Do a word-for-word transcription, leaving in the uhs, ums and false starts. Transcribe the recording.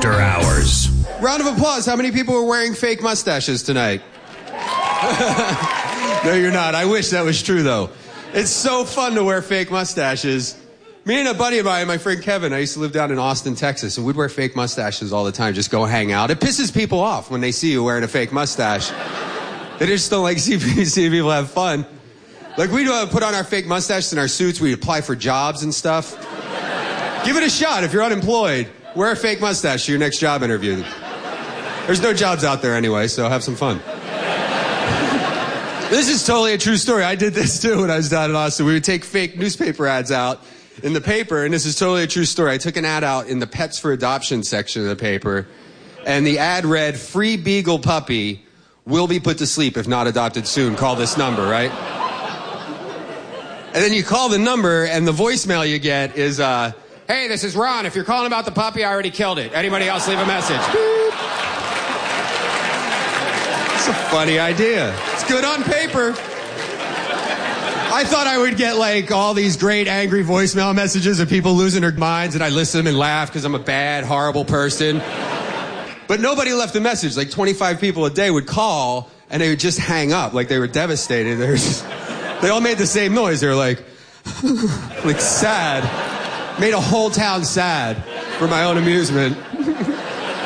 After Hours. Round of applause. How many people are wearing fake mustaches tonight? No, you're not. I wish that was true, though. It's so fun to wear fake mustaches. Me and a buddy of mine, my friend Kevin, I used to live down in Austin, Texas, and we'd wear fake mustaches all the time, just go hang out. It pisses people off when they see you wearing a fake mustache. They just don't like see, see people have fun. Like, we'd uh, put on our fake mustaches and our suits, we'd apply for jobs and stuff. Give it a shot. If you're unemployed, wear a fake mustache to your next job interview. There's no jobs out there anyway, so have some fun. This is totally a true story. I did this too when I was down in Austin. We would take fake newspaper ads out in the paper, and this is totally a true story. I took an ad out in the Pets for Adoption section of the paper, and the ad read, "Free Beagle puppy will be put to sleep if not adopted soon. Call this number," right? And then you call the number, and the voicemail you get is, uh, "Hey, this is Ron. If you're calling about the puppy, I already killed it. Anybody else, leave a message." Beep. It's a funny idea. It's good on paper. I thought I would get, like, all these great angry voicemail messages of people losing their minds, and I'd listen to them and laugh because I'm a bad, horrible person. But nobody left a message. Like, twenty-five people a day would call, and they would just hang up like they were devastated. They were just... They all made the same noise. They were like, like sad. Made a whole town sad for my own amusement.